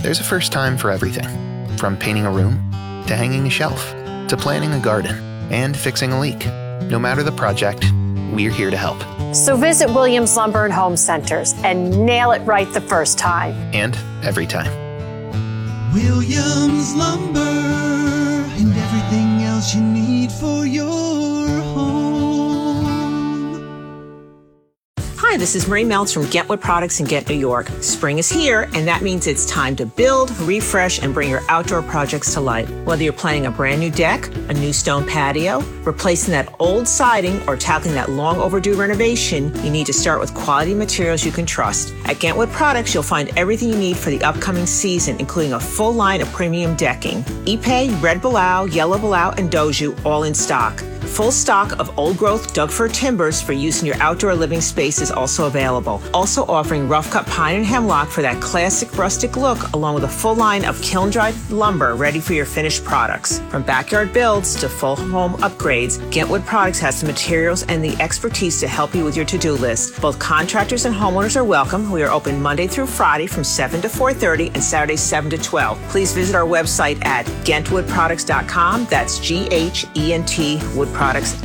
There's a first time for everything, from painting a room, to hanging a shelf, to planting a garden, and fixing a leak. No matter the project, we're here to help. So visit Williams Lumber and Home Centers and nail it right the first time. And every time. Williams Lumber, and everything else you need for your home. Hi, this is Marie Meltz from Get Wood Products in Ghent, New York. Spring is here, and that means it's time to build, refresh, and bring your outdoor projects to life. Whether you're planning a brand new deck, a new stone patio, replacing that old siding, or tackling that long overdue renovation, you need to start with quality materials you can trust. At Ghent Wood Products, you'll find everything you need for the upcoming season, including a full line of premium decking. Ipe, Red Bilao, Yellow Bilao, and Doju all in stock. Full stock of old-growth Doug-fir timbers for use in your outdoor living space is also available. Also offering rough-cut pine and hemlock for that classic rustic look, along with a full line of kiln-dried lumber ready for your finished products. From backyard builds to full home upgrades, Ghent Wood Products has the materials and the expertise to help you with your to-do list. Both contractors and homeowners are welcome. We are open Monday through Friday from 7 to 4:30 and Saturdays 7 to 12. Please visit our website at ghentwoodproducts.com. That's GHENT woodproducts.com.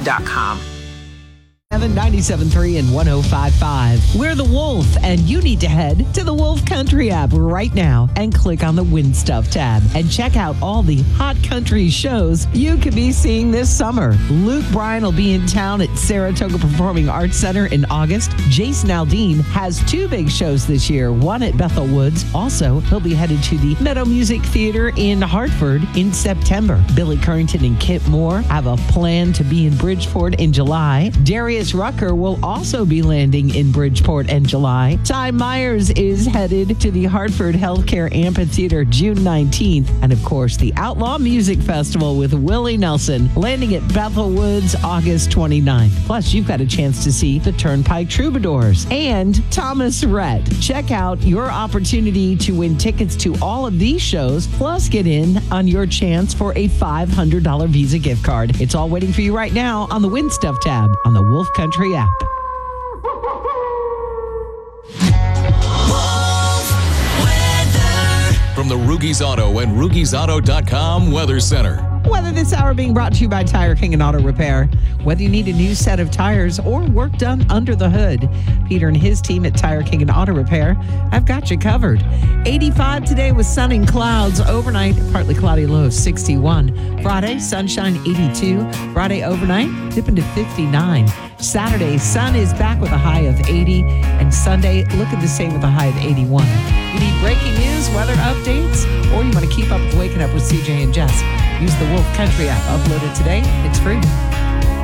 97.3 and 105.5. We're the Wolf, and you need to head to the Wolf Country app right now and click on the Win Stuff tab and check out all the hot country shows you could be seeing this summer. Luke Bryan will be in town at Saratoga Performing Arts Center in August. Jason Aldean has two big shows this year, one at Bethel Woods. Also, he'll be headed to the Meadow Music Theater in Hartford in September. Billy Currington and Kip Moore have a plan to be in Bridgeport in July. Darius Rucker will also be landing in Bridgeport in July. Ty Myers is headed to the Hartford Healthcare Amphitheater June 19th. And of course, the Outlaw Music Festival with Willie Nelson landing at Bethel Woods August 29th. Plus, you've got a chance to see the Turnpike Troubadours and Thomas Rhett. Check out your opportunity to win tickets to all of these shows, plus get in on your chance for a $500 Visa gift card. It's all waiting for you right now on the Win Stuff tab on the Wolf Country app. From the Rugies Auto and RugiesAuto.com Weather Center. Weather this hour being brought to you by Tire King and Auto Repair. Whether you need a new set of tires or work done under the hood, Peter and his team at Tire King and Auto Repair have got you covered. 85 today with sun and clouds. Overnight, partly cloudy, low of 61. Friday, sunshine 82. Friday overnight, dipping to 59. Saturday, sun is back with a high of 80. And Sunday, looking the same with a high of 81. You need breaking news, weather updates, or you want to keep up with Waking Up with CJ and Jess? Use the Wolf Country app. Upload it today. It's free.